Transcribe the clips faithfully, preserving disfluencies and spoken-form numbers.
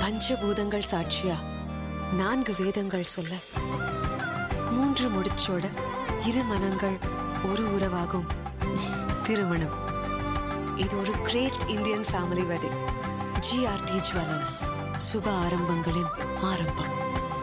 பஞ்சபூதங்கள் சாட்சியா நான்கு வேதங்கள் சொல்ல மூன்று முடிச்சோட இரு மனங்கள் ஒரு உறவாகும் திருமணம். இது ஒரு great Indian family wedding. GRT jewellers, சுப ஆரம்பங்களின் ஆரம்பம்.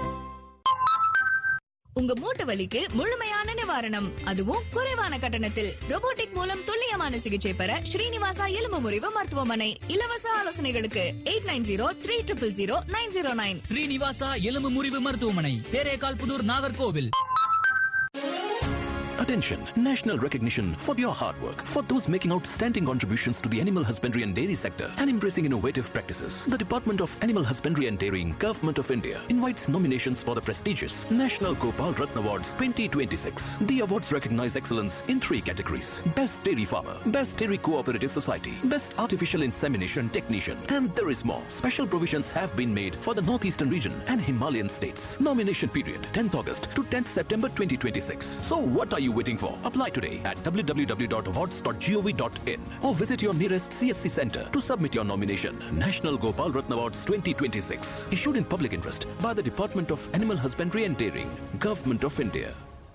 உங்க மூட்டு வலிக்கு முழுமையான நிவாரணம், அதுவும் குறைவான கட்டணத்தில். ரோபோட்டிக் மூலம் துல்லியமான சிகிச்சை பெற ஸ்ரீனிவாசா எலும்பு முறிவு மருத்துவமனை. இலவச ஆலோசனைகளுக்கு eight nine zero three triple zero nine zero nine. Srinivasa எலும்பு முறிவு மருத்துவமனை, Therekal Pudur, Nagercoil. Attention, national recognition for your hard work. For those making outstanding contributions to the animal husbandry and dairy sector and embracing innovative practices, the Department of Animal Husbandry and Dairying, Government of India invites nominations for the prestigious National Gopal Ratna Awards twenty twenty-six. The awards recognize excellence in three categories: Best Dairy Farmer, Best Dairy Cooperative Society, Best Artificial Insemination Technician, and there is more. Special provisions have been made for the Northeastern region and Himalayan states. Nomination period tenth August to tenth September twenty twenty-six. So what are you waiting for? Apply today at w w w dot awards dot gov dot in or visit your nearest C S C center to submit your nomination. National Gopal Ratna Awards twenty twenty-six, issued in public interest by the Department of Animal Husbandry and Dairying, Government of India.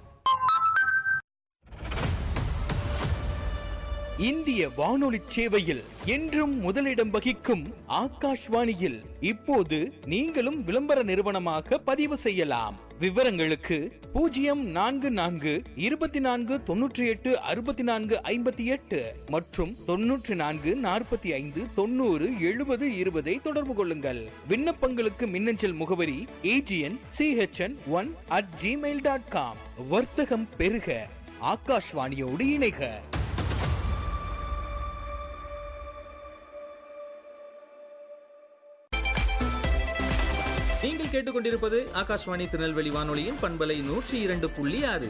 இந்திய வானொலி சேவையில் என்றும் முதலிடம் வகிக்கும் ஆகாஷ்வாணியில் இப்போது நீங்களும் விளம்பர நிறுவனமாக பதிவு செய்யலாம். விவரங்களுக்கு பூஜ்ஜியம் நான்கு நான்கு இருபத்தி நான்கு தொன்னூற்றி எட்டு அறுபத்தி நான்கு ஐம்பத்தி எட்டு மற்றும் தொன்னூற்றி நான்கு நாற்பத்தி ஐந்து தொண்ணூறு எழுபது இருபதை தொடர்பு கொள்ளுங்கள். விண்ணப்பங்களுக்கு மின்னஞ்சல் முகவரி AGN CHN one at Gmail dot com. வர்த்தகம் பெருக, ஆகாஷ்வாணியோடு இணைக. நீங்கள் கேட்டுக்கொண்டிருப்பது ஆகாஷ்வாணி திருநெல்வேலி வானொலியின் பண்பலை நூற்றி இரண்டு புள்ளி ஆறு.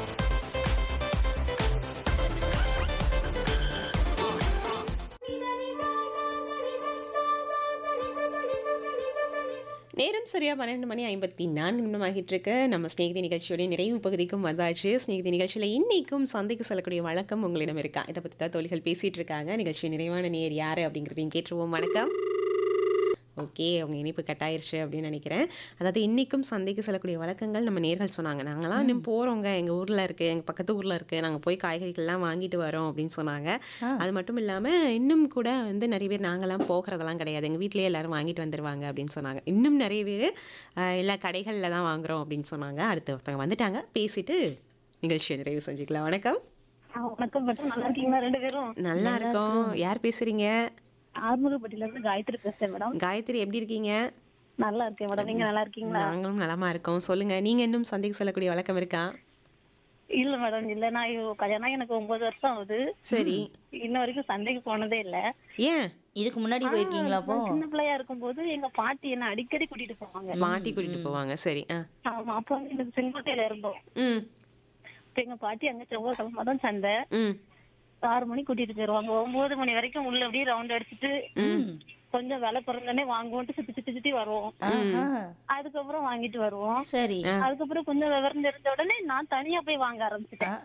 நேரம் சரியா பன்னெண்டு மணி ஐம்பத்தி நான்கு நிமிடம் ஆகிட்டு இருக்கு. நம்ம ஸ்நேகிதி நிகழ்ச்சியோட நிறைவு பகுதிக்கும் வந்தாச்சு. ஸ்நேகிதி நிகழ்ச்சியில் இன்னைக்கும் சந்தைக்கு செல்லக்கூடிய வழக்கம் உங்களிடம் இருக்கா? இதை பற்றி தான் தோழிகள் பேசிட்டு இருக்காங்க. நிகழ்ச்சி நிறைவான நேர் யாரு அப்படிங்கிறதையும் கேட்டுருவோம். வணக்கம். ஓகே, அவங்க இனிப்பு கட்டாயிருச்சு அப்படின்னு நினைக்கிறேன். அதாவது இன்றைக்கும் சந்தைக்கு செல்லக்கூடிய வழக்கங்கள் நம்ம நேர்கள் சொன்னாங்க. நாங்களாம் இன்னும் போகிறோங்க, எங்கள் ஊரில் இருக்குது, எங்கள் பக்கத்து ஊரில் இருக்குது, நாங்கள் போய் காய்கறிகள்லாம் வாங்கிட்டு வரோம் அப்படின்னு சொன்னாங்க. அது மட்டும் இல்லாமல் இன்னும் கூட வந்து நிறைய பேர் நாங்களாம் போகிறதெல்லாம் கிடையாது, எங்கள் வீட்டிலேயே எல்லோரும் வாங்கிட்டு வந்துடுவாங்க அப்படின்னு சொன்னாங்க. இன்னும் நிறைய பேர் எல்லா கடைகளில் தான் வாங்குகிறோம் அப்படின்னு சொன்னாங்க. அடுத்து ஒருத்தவங்க வந்துட்டாங்க, பேசிட்டு நிகழ்ச்சியை நிறைவு செஞ்சுக்கலாம். வணக்கம். வணக்கம் மேடம், நல்லா இருக்கீங்களா ரெண்டு பேரும்? நல்லா இருக்கோம். யார் பேசுகிறீங்க? ஆறுமுகப்பட்டியில இருந்து காயத்ரி பேசுறேன் மேடம். காயத்ரி, எப்படி இருக்கீங்க? நல்லா இருக்கேன் மேடம், நீங்க நல்லா இருக்கீங்களா? நாங்களும் நலமா இருக்கோம். சொல்லுங்க, நீங்க இன்னும் சந்தைக்கு செல்லக்கூடிய வழக்கம் இருக்கா? இல்ல மேடம், இல்ல. நான் கல்யாணம் எனக்கு ஒன்பது வருஷம் ஆகுது. சரி. இன்ன வரைக்கும் சந்தைக்கு போனதே இல்ல. ஏன்? இதுக்கு முன்னாடி போயிருக்கீங்களா? அப்போ சின்ன பிள்ளையா இருக்கும்போது எங்க பாட்டி என்ன அடிக்கடி கூட்டிட்டு போவாங்க. பாட்டி கூட்டிட்டு போவாங்க. சரி. ஆமா, அப்ப வந்து எனக்கு செங்கோட்டையில இருந்தோம். ம். எங்க பாட்டி அங்க செவ்வாய்க்கிழமை தான் சந்தை. ம். ஆறு மணி கூட்டிட்டு போயிருவாங்க. ஒன்பது மணி வரைக்கும் உள்ள அப்படியே ரவுண்ட் அடிச்சுட்டு கொஞ்சம் விலை பிறந்தோடனே வாங்குவோம்ட்டு சுத்தி சுத்தி சுத்தி வருவோம். அதுக்கப்புறம் வாங்கிட்டு வருவோம். சரி. அதுக்கப்புறம் கொஞ்சம் விவரம் தெரிஞ்ச உடனே நான் தனியா போய் வாங்க ஆரம்பிச்சிட்டேன்.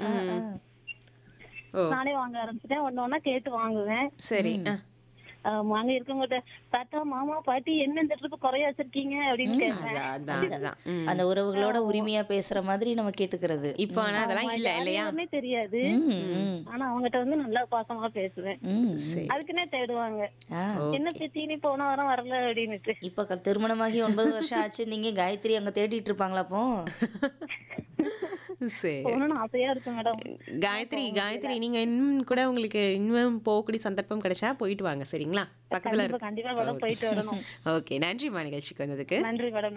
நானே வாங்க ஆரம்பிச்சிட்டேன். ஒன்னு ஒன்னா கேட்டு வாங்குவேன். சரி. அங்க இருக்கவங்ககிட்ட, தாத்தா மாமா பாட்டி என்ன இந்த ட்ரிப்பு குறைய வச்சிருக்கீங்க அப்படின்னு கேட்பேன். அந்த உறவுகளோட உரிமையா பேசுற மாதிரி நம்ம கேட்டுக்கிறது. இப்போ ஆனா அதெல்லாம் இல்ல இல்லையா? தெரியாது. ஆனா அவங்ககிட்ட வந்து நல்லா பாசமா பேசுவேன். அதுக்குன்னே தேடுவாங்க, என்ன பேத்தி நீ போன வாரம் வரல அப்படின்னுட்டு. இப்ப திருமணமாகி ஒன்பது வருஷம் ஆச்சு, நீங்க காயத்ரி அங்க தேடிட்டு இருப்பாங்களா அப்போ? ஆசையா இருக்கு மேடம். காயத்ரி, காயத்ரி நீங்க இன்னும் கூட உங்களுக்கு இன்னும் போகக்கூடிய சந்தர்ப்பம் கிடைச்சா போயிட்டு வாங்க, சரிங்களா? பக்கத்துல கண்டிப்பா போயிட்டு வரணும். ஓகே, நன்றிமா நிகழ்ச்சிக்கு வந்ததுக்கு. நன்றி மேடம்.